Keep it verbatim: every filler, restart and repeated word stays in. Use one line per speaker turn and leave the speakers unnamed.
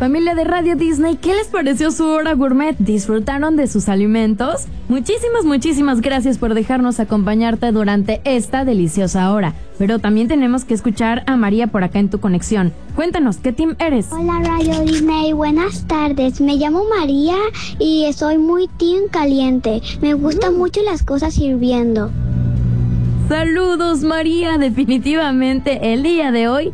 Familia de Radio Disney, ¿qué les pareció su hora gourmet? ¿Disfrutaron de sus alimentos? Muchísimas, muchísimas gracias por dejarnos acompañarte durante esta deliciosa hora. Pero también tenemos que escuchar a María por acá en tu conexión. Cuéntanos, ¿qué team eres?
Hola Radio Disney, buenas tardes. Me llamo María y soy muy team caliente. Me gustan mucho las cosas hirviendo.
Saludos, María. Definitivamente el día de hoy